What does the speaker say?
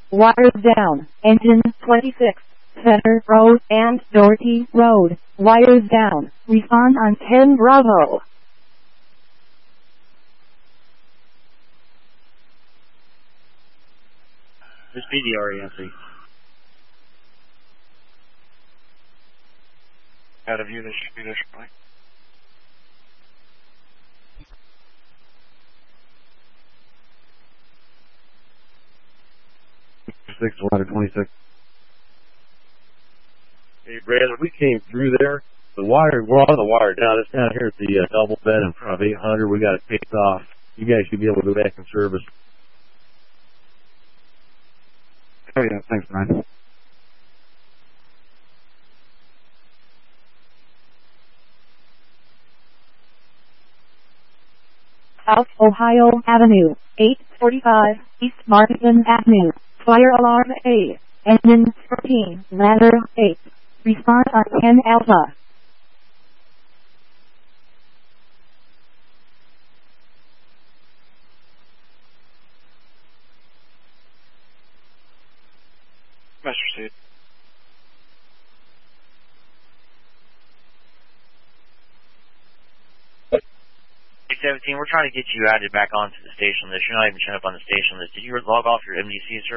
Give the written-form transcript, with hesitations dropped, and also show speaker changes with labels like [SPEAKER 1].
[SPEAKER 1] Wires down. Engine 26. Center Road and Doherty Road. Wires down. Respond on 10 Bravo.
[SPEAKER 2] This PDR entry.
[SPEAKER 3] Out of view, this should be this way.
[SPEAKER 4] Six, ladder 26.
[SPEAKER 5] Hey, Brandon, we came through there. The wire, we're on the wire down. It's down here at the double bed in front of 800. We got it taped off. You guys should be able to go back in service.
[SPEAKER 4] Oh, yeah. Thanks, Brian.
[SPEAKER 1] South Ohio Avenue, 845 East Martin Avenue. Fire alarm A. Engine 14, ladder 8. Respond on 10 Alpha.
[SPEAKER 3] Master Seed.
[SPEAKER 2] 17, we're trying to get you added back onto the station list. You're not even showing up on the station list. Did you log off your MDC server?